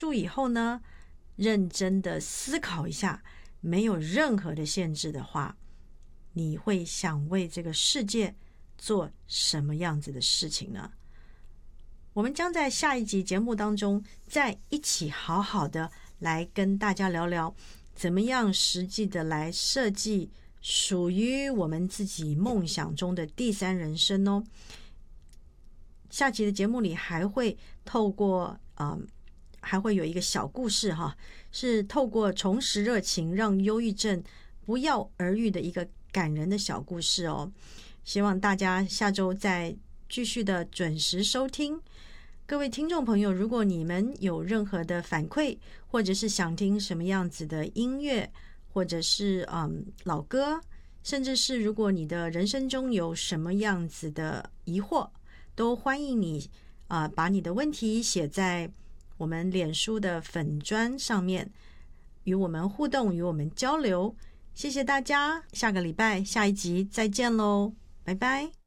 束以后呢，认真的思考一下，没有任何的限制的话，你会想为这个世界做什么样子的事情呢？我们将在下一集节目当中再一起好好的来跟大家聊聊，怎么样实际的来设计属于我们自己梦想中的第三人生哦。下集的节目里还会透过还会有一个小故事哈，是透过重拾热情让忧郁症不药而愈的一个感人的小故事哦。希望大家下周再继续的准时收听。各位听众朋友，如果你们有任何的反馈，或者是想听什么样子的音乐，或者是老歌，甚至是如果你的人生中有什么样子的疑惑，都欢迎你把你的问题写在我们脸书的粉专上面，与我们互动，与我们交流。谢谢大家，下个礼拜下一集再见喽，拜拜。